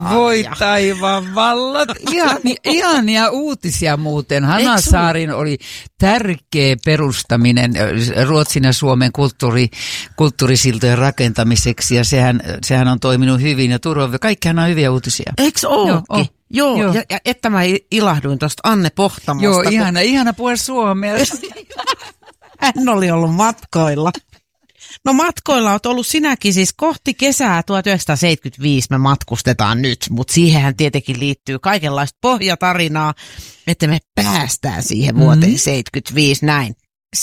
Voi taivaan vallat. Ihania uutisia muuten. Hanasaarin oli tärkeä perustaminen Ruotsin ja Suomen kulttuurisiltojen rakentamiseksi ja sehän on toiminut hyvin ja turvallisesti. Kaikkihan on hyviä uutisia. Eikö ookin? Joo. Ja että mä ilahduin tuosta Anne Pohtamosta. Joo, ihana puhua suomea. Hän oli ollut matkoilla. No matkoilla olet ollut sinäkin siis kohti kesää 1975 me matkustetaan nyt, mutta siihenhän tietenkin liittyy kaikenlaista pohjatarinaa, että me päästään siihen vuoteen 75 näin.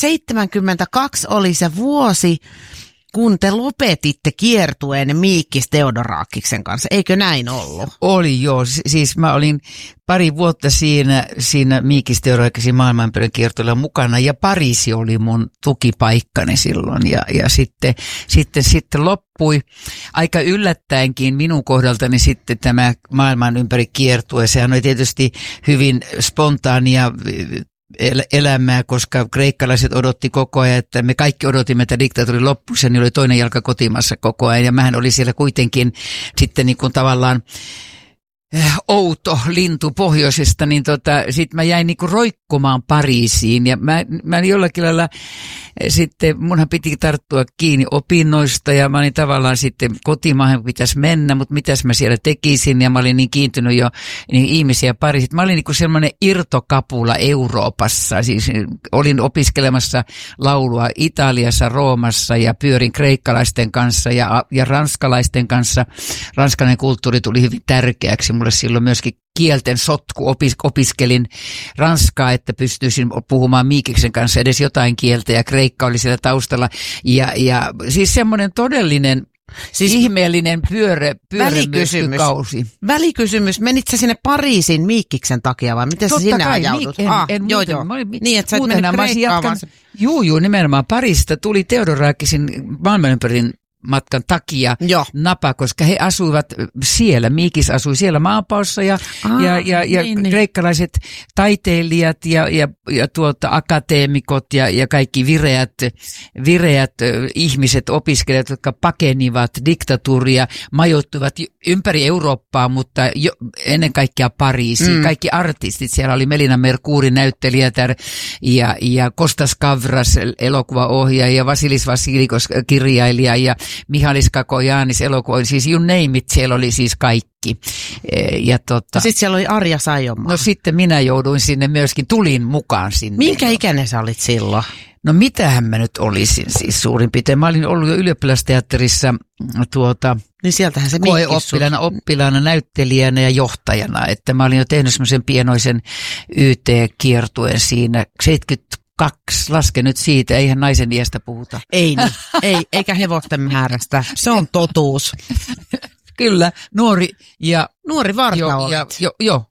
72 oli se vuosi, kun te lopetitte kiertueen Miikkis Theodorakiksen kanssa. Eikö näin ollut? Oli joo. Siis mä olin pari vuotta siinä Miikkis Theodorakiksen maailmanperinnön kiertueella mukana ja Pariisi oli mun tukipaikkani silloin. Ja sitten loppui aika yllättäenkin minun kohdaltani sitten tämä maailman ympäri kiertue. Sehän oli tietysti hyvin spontaania elämää, koska kreikkalaiset odotti koko ajan, että me kaikki odotimme, että diktatuuri loppuisi ja niin oli toinen jalka kotimassa koko ajan ja mähän oli siellä kuitenkin sitten niin kuin tavallaan outo lintu pohjoisesta, niin sit mä jäin niinku roikkumaan Pariisiin ja mä jollakin lailla sitten munhan piti tarttua kiinni opinnoista ja mä olin tavallaan sitten kotimaahan pitäisi mennä, mutta mitäs mä siellä tekisin ja mä olin niin kiintynyt jo niin ihmisiä Pariisiin. Mä olin niinku semmoinen irtokapula Euroopassa, siis olin opiskelemassa laulua Italiassa, Roomassa ja pyörin kreikkalaisten kanssa ja ranskalaisten kanssa. Ranskalainen kulttuuri tuli hyvin tärkeäksi. Mulle silloin myöskin kielten sotku, opiskelin ranskaa, että pystyisin puhumaan Miikiksen kanssa edes jotain kieltä ja kreikka oli siellä taustalla ja siis semmoinen todellinen ihmeellinen pyörämyrskykausi. Välikysymys, menit sä sinne Pariisin Miikkiksen takia vai miten sä sinne ajaudut? Joo. Niin, että sä et mennyt Kreikkaan vaan. Juu, nimenomaan Pariisista tuli Theodorakisen maailmanympärin matkan takia napa, koska he asuivat siellä, Miikis asui siellä maanpaossa ja kreikkalaiset taiteilijat ja akateemikot ja kaikki vireät ihmiset, opiskelijat, jotka pakenivat diktatuuria, majoittuivat ympäri Eurooppaa, mutta ennen kaikkea Pariisiin. Kaikki artistit, siellä oli Melina Mercouri näyttelijätär ja Kostas Kavras elokuvaohjaaja ja Vasilis Vasilikos kirjailija ja Mihalis Kakojanis elokuva, siis you name it, siellä oli siis kaikki. Sitten siellä oli Arja Saijonmaa. No sitten minä jouduin sinne myöskin, tulin mukaan sinne. Minkä ikäinen sä olit silloin? No mitähän mä nyt olisin siis suurin piirtein. Mä olin ollut jo ylioppilasteatterissa niin sieltähän se oppilaana, näyttelijänä ja johtajana. Että mä olin jo tehnyt semmoisen pienoisen YT-kiertueen siinä 72, laske nyt siitä, eihän naisen iästä puhuta. Ei, eikä hevosten määrästä, se on totuus. Kyllä, nuori varta olet. Joo,